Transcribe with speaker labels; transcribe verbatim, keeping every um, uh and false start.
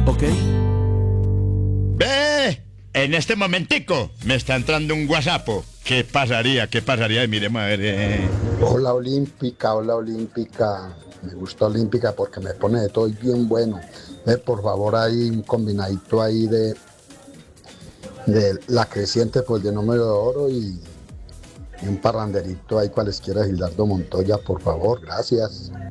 Speaker 1: ¿Ok?
Speaker 2: Ve, en este momentico me está entrando un WhatsApp. ¿Qué pasaría? ¿Qué pasaría? Y miremos a ver. Eh.
Speaker 3: Hola Olímpica, hola Olímpica. Me gusta Olímpica porque me pone de todo y bien bueno. Ve, por favor, ahí un combinadito ahí de, de la creciente, pues de número de oro y, y un parranderito ahí cualesquiera de Gildardo Montoya, por favor, gracias.